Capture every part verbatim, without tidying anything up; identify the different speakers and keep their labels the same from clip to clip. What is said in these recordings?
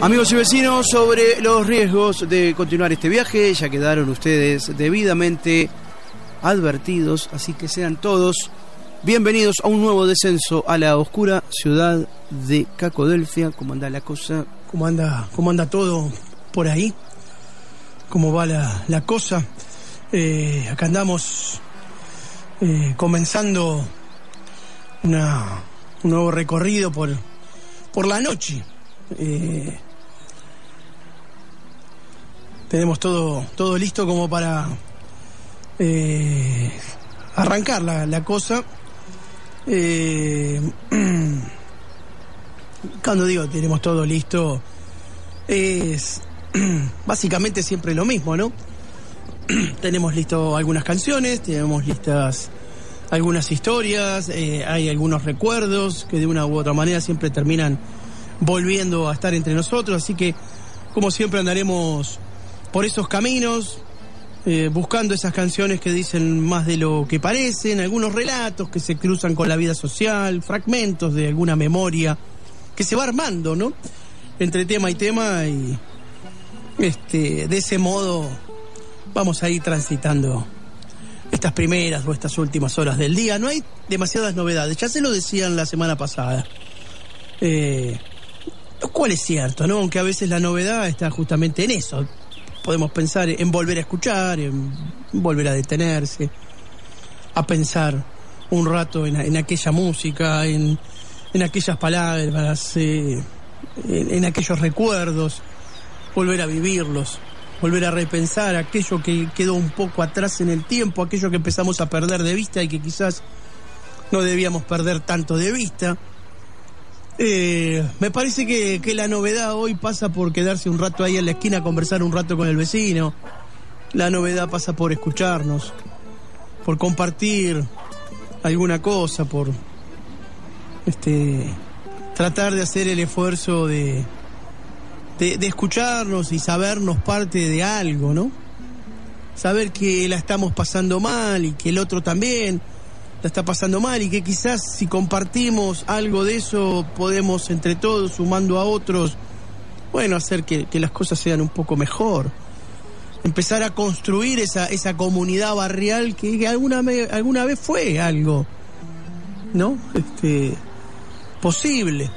Speaker 1: Amigos y vecinos, sobre los riesgos de continuar este viaje, ya quedaron ustedes debidamente advertidos, así que sean todos bienvenidos a un nuevo descenso a la oscura ciudad de Cacodelfia. ¿Cómo anda la cosa?
Speaker 2: ¿Cómo anda, cómo anda todo por ahí? ¿Cómo va la, la cosa? Eh, acá andamos eh, comenzando una, un nuevo recorrido por, por la noche. Eh, tenemos todo, todo listo como para eh, arrancar la, la cosa. Eh, cuando digo tenemos todo listo, es básicamente siempre lo mismo, ¿no? Tenemos listo algunas canciones, tenemos listas algunas historias, eh, hay algunos recuerdos que de una u otra manera siempre terminan volviendo a estar entre nosotros, así que como siempre andaremos por esos caminos, eh, buscando esas canciones que dicen más de lo que parecen, algunos relatos que se cruzan con la vida social, fragmentos de alguna memoria que se va armando, ¿no? Entre tema y tema, y este, de ese modo vamos a ir transitando estas primeras o estas últimas horas del día. No hay demasiadas novedades, ya se lo decían la semana pasada. Eh, lo cual es cierto, ¿no? Aunque a veces la novedad está justamente en eso. Podemos pensar en volver a escuchar, en volver a detenerse, a pensar un rato en, en aquella música, en, en aquellas palabras, eh, en, en aquellos recuerdos, volver a vivirlos, volver a repensar aquello que quedó un poco atrás en el tiempo, aquello que empezamos a perder de vista y que quizás no debíamos perder tanto de vista. Eh, me parece que, que la novedad hoy pasa por quedarse un rato ahí en la esquina a conversar un rato con el vecino. La novedad pasa por escucharnos, por compartir alguna cosa, por este tratar de hacer el esfuerzo de, de, de escucharnos y sabernos parte de algo, ¿no? Saber que la estamos pasando mal y que el otro también la está pasando mal, y que quizás si compartimos algo de eso podemos entre todos, sumando a otros, bueno, hacer que, que las cosas sean un poco mejor, empezar a construir esa, esa comunidad barrial que, que alguna, alguna vez fue algo, ¿no? Este, posible.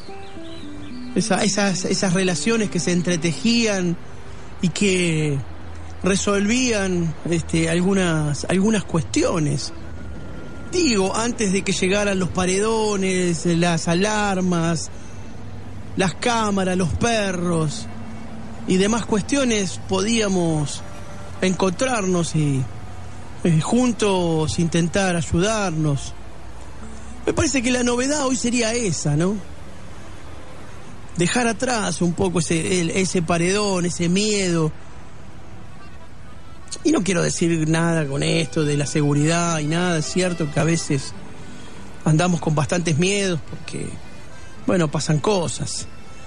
Speaker 2: Esa, esas, esas relaciones que se entretejían y que resolvían este, algunas, algunas cuestiones. Digo, antes de que llegaran los paredones, las alarmas, las cámaras, los perros y demás cuestiones, podíamos encontrarnos y eh, juntos intentar ayudarnos. Me parece que la novedad hoy sería esa, ¿no? Dejar atrás un poco ese, el, ese paredón, ese miedo. Y no quiero decir nada con esto de la seguridad y nada, es cierto que a veces andamos con bastantes miedos porque, bueno, pasan cosas.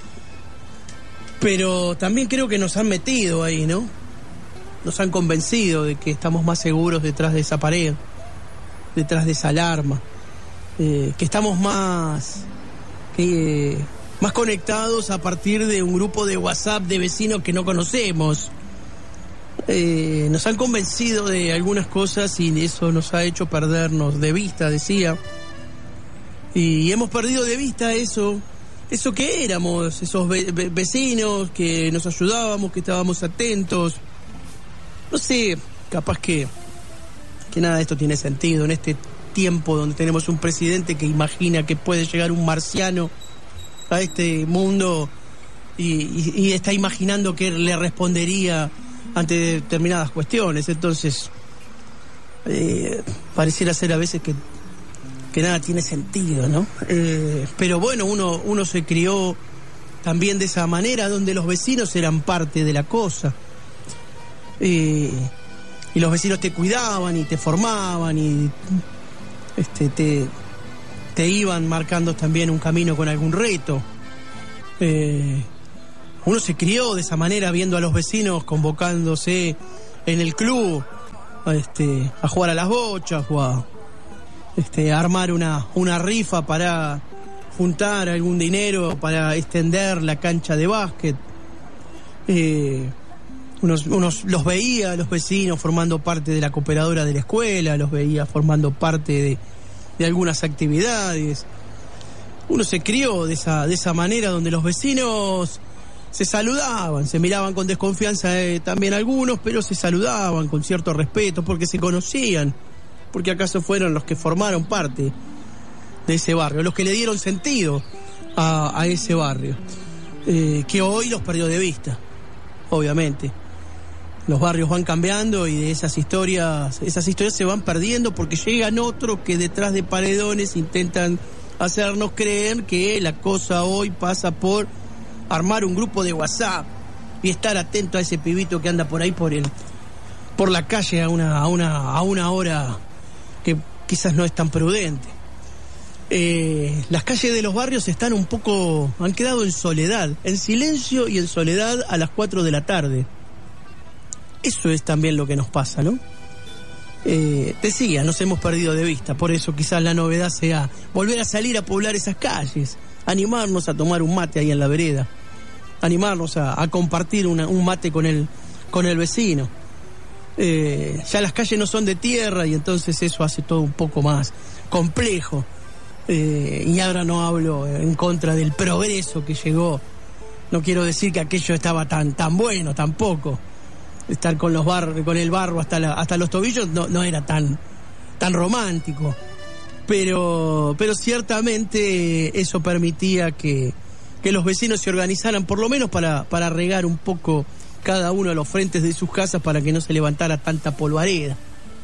Speaker 2: Pero también creo que nos han metido ahí, ¿no? Nos han convencido de que estamos más seguros detrás de esa pared, detrás de esa alarma, eh, que estamos más, que, más conectados a partir de un grupo de WhatsApp de vecinos que no conocemos. Eh, nos han convencido de algunas cosas y eso nos ha hecho perdernos de vista, decía. Y hemos perdido de vista eso, eso que éramos, esos ve- ve- vecinos que nos ayudábamos, que estábamos atentos. No sé, capaz que, que nada de esto tiene sentido en este tiempo donde tenemos un presidente que imagina que puede llegar un marciano a este mundo y, y, y está imaginando que le respondería ante determinadas cuestiones. Entonces eh, pareciera ser a veces que, que nada tiene sentido, ¿no? Eh, pero bueno, uno, uno se crió también de esa manera, donde los vecinos eran parte de la cosa, eh, y los vecinos te cuidaban y te formaban y este, te, te iban marcando también un camino con algún reto. eh, Uno se crió de esa manera, viendo a los vecinos convocándose en el club a, este, a jugar a las bochas o a este, a armar una, una rifa para juntar algún dinero para extender la cancha de básquet. Eh, unos, unos los veía, los vecinos formando parte de la cooperadora de la escuela, los veía formando parte de, de algunas actividades. Uno se crió de esa, de esa manera, donde los vecinos se saludaban, se miraban con desconfianza eh, también algunos, pero se saludaban con cierto respeto, porque se conocían, porque acaso fueron los que formaron parte de ese barrio, los que le dieron sentido a, a ese barrio, eh, que hoy los perdió de vista, obviamente. Los barrios van cambiando y de esas historias, esas historias se van perdiendo porque llegan otros que detrás de paredones intentan hacernos creer que la cosa hoy pasa por armar un grupo de WhatsApp y estar atento a ese pibito que anda por ahí por el por la calle a una a una a una hora que quizás no es tan prudente. Eh, las calles de los barrios están un poco, han quedado en soledad, en silencio y en soledad a las cuatro de la tarde. Eso es también lo que nos pasa, ¿no? Eh, decía, nos hemos perdido de vista, por eso quizás la novedad sea volver a salir a poblar esas calles, animarnos a tomar un mate ahí en la vereda, animarnos a, a compartir una, un mate con el, con el vecino. Eh, ya las calles no son de tierra y entonces eso hace todo un poco más complejo. Eh, y ahora no hablo en contra del progreso que llegó, no quiero decir que aquello estaba tan, tan bueno tampoco. Estar con los bar, con el barro hasta la, hasta los tobillos no, no era tan, tan romántico, pero, pero ciertamente eso permitía que, que los vecinos se organizaran por lo menos para, para regar un poco cada uno de los frentes de sus casas para que no se levantara tanta polvareda.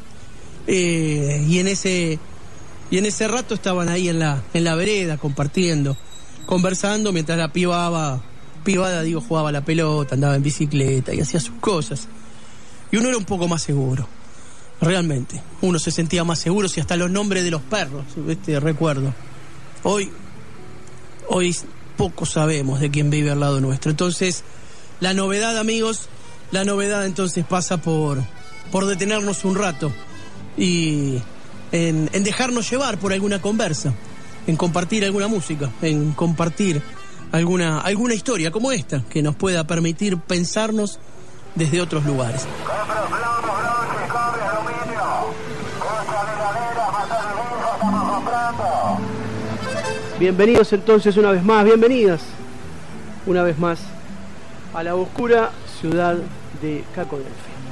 Speaker 2: Eh, y en ese y en ese rato estaban ahí en la, en la vereda compartiendo, conversando mientras la pibaba, pibada digo, jugaba la pelota, andaba en bicicleta y hacía sus cosas. Y uno era un poco más seguro, realmente. Uno se sentía más seguro, si hasta los nombres de los perros, este recuerdo. Hoy, hoy poco sabemos de quién vive al lado nuestro. Entonces, la novedad, amigos, la novedad entonces pasa por, por detenernos un rato y en, en dejarnos llevar por alguna conversa, en compartir alguna música, en compartir alguna, alguna historia como esta, que nos pueda permitir pensarnos desde otros lugares.
Speaker 1: Bienvenidos entonces una vez más, bienvenidas una vez más a la oscura ciudad de Caco Delfín.